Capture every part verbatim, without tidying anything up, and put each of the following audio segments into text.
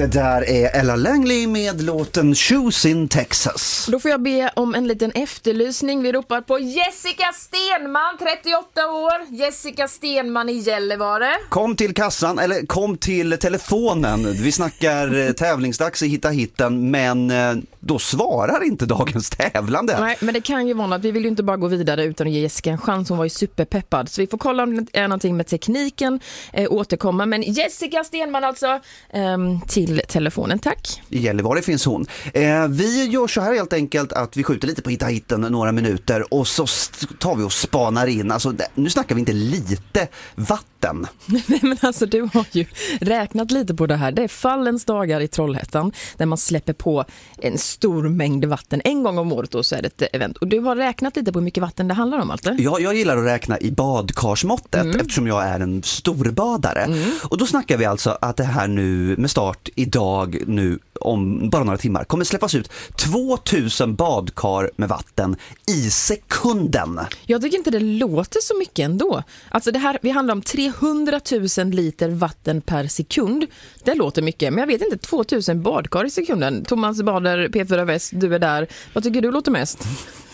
Det där är Ella Langley med låten Shoes in Texas. Då får jag be om en liten efterlysning. Vi ropar på Jessica Stenman, trettioåtta år. Jessica Stenman i Gällivare. Kom till kassan, eller kom till telefonen. Vi snackar tävlingsdags i Hitta Hitten, men då svarar inte dagens tävlande. Nej, men det kan ju vara att vi vill ju inte bara gå vidare utan att ge Jessica en chans. Hon var ju superpeppad. Så vi får kolla om det är någonting med tekniken, eh, återkomma. Men Jessica Stenman alltså eh, till telefonen, tack. I Gällivare finns hon. Eh, vi gör så här helt enkelt att vi skjuter lite på Hitta Hitten några minuter och så tar vi och spanar in. Alltså, nu snackar vi inte lite vatten. Nej, men alltså du har ju räknat lite på det här. Det är fallens dagar i Trollhättan där man släpper på en stor mängd vatten. En gång om året då så är det ett event. Och du har räknat lite på hur mycket vatten det handlar om, alltså? Ja, jag gillar att räkna i badkarsmåttet mm. eftersom jag är en storbadare. Mm. Och då snackar vi alltså att det här nu med start idag nu om bara några timmar kommer släppas ut tvåtusen badkar med vatten i sekunden. Jag tycker inte det låter så mycket ändå. Alltså det här, vi handlar om trehundratusen liter vatten per sekund. Det låter mycket, men jag vet inte, tvåtusen badkar i sekunden. Thomas Bader, P fyra Väst, du är där. Vad tycker du låter mest?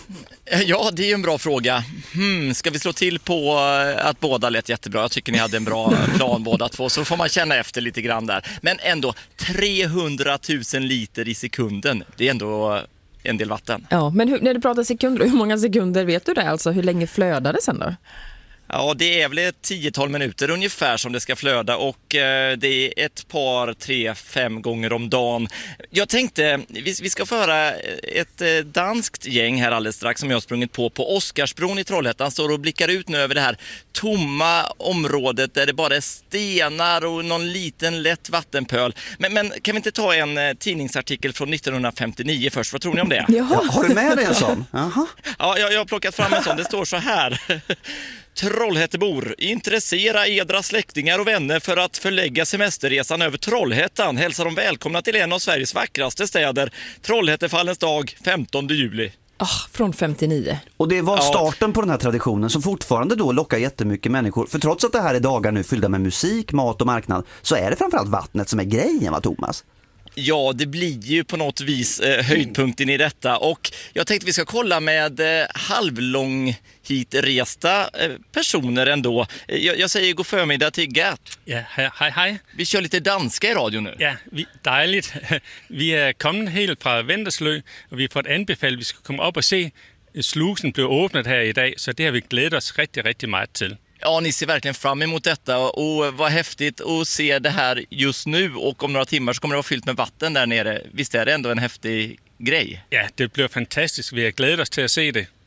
Ja, det är ju en bra fråga. Hmm, ska vi slå till på att båda lät jättebra? Jag tycker ni hade en bra plan båda två, så får man känna efter lite grann där. Men ändå, trehundratusen liter i sekunden, det är ändå en del vatten. Ja, men hur, när du pratar sekunder, hur många sekunder vet du det? Alltså hur länge flödar det sen då? Ja, det är väl ett tiotal minuter ungefär som det ska flöda och eh, det är ett par, tre, fem gånger om dagen. Jag tänkte, vi, vi ska föra ett eh, danskt gäng här alldeles strax som jag har sprungit på på Oscarsbron i Trollhättan. Står och blickar ut nu över det här tomma området där det bara är stenar och någon liten lätt vattenpöl. Men, men kan vi inte ta en eh, tidningsartikel från nittonhundrafemtionio först? Vad tror ni om det? Ja, har du med dig en sån? Aha. Ja, jag, jag har plockat fram en sån. Det står så här. Trollhättebor, intressera edra släktingar och vänner för att förlägga semesterresan över Trollhättan. Hälsar de välkomna till en av Sveriges vackraste städer, Trollhättefallens dag, femtonde juli. Ah, från femtionio. Och det var starten på den här traditionen som fortfarande då lockar jättemycket människor. För trots att det här är dagar nu fyllda med musik, mat och marknad, så är det framförallt vattnet som är grejen, va Thomas? Ja, det blir ju på något vis eh, höjdpunkten i detta. Och jag tänkte vi ska kolla med eh, halvlång hitresta eh, personer ändå. Jag, jag säger god förmiddag till Gert. Ja, hej, hej. Vi kör lite danska i radio nu. Ja, vi, dejligt. Vi är kommit helt från Venderslö och vi har fått anbefal att vi ska komma upp och se slusen bli öppnad här idag. Så det har vi glädjat oss riktigt, riktigt mycket till. Ja, ni ser verkligen fram emot detta och vad häftigt att se det här just nu och om några timmar så kommer det vara fyllt med vatten där nere. Visst är det ändå en häftig grej? Ja, det blir fantastiskt. Vi har glädjat oss till att se det.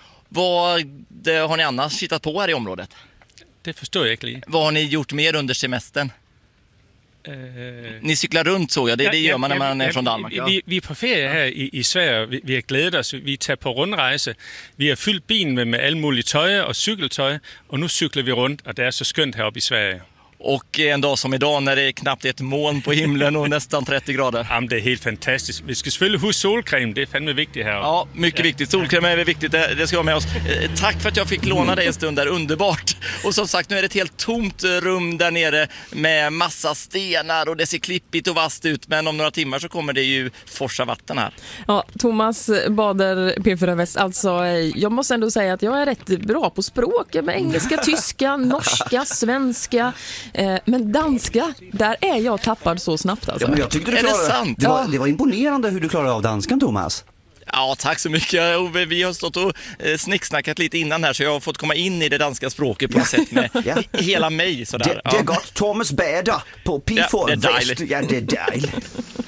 Vad det, har ni annars hittat på här i området? Det förstår jag inte. Vad har ni gjort mer under semestern? Uh... Ni cyklar runt så, ja. Det, ja, det gör man när man ja, är från Danmark. Ja. Vi, vi är på ferie här i, i Sverige. Vi, vi har glädjat oss. Vi tar på rundrejse. Vi har fyllt bilen med, med all mulig tøj och cykeltøj. Och nu cyklar vi runt och det är så skönt här uppe i Sverige. Och en dag som idag när det är knappt ett moln på himlen och nästan trettio grader. Ja, det är helt fantastiskt. Vi ska selvfølgelig huske solkräm, det är fan viktigt här. Ja, mycket ja. viktigt. Solkräm är viktigt, det, det ska vara med oss. Eh, tack för att jag fick låna dig en stund där, underbart. Och som sagt, nu är det ett helt tomt rum där nere med massa stenar och det ser klippigt och vast ut. Men om några timmar så kommer det ju forsa vatten här. Ja, Thomas Bader, P fyra Väst. Alltså, jag måste ändå säga att jag är rätt bra på språk. Med engelska, tyska, norska, svenska. Men danska, där är jag tappad så snabbt alltså. Ja, men jag tyckte du klarade, är det sant? Det var, det var imponerande hur du klarade av danskan, Thomas. Ja, tack så mycket. Vi har stått och snicksnackat lite innan här så jag har fått komma in i det danska språket på något sätt med ja. hela mig. Sådär. Det, det är gott Thomas Bader på P fyra Väst. Ja, det är dejligt.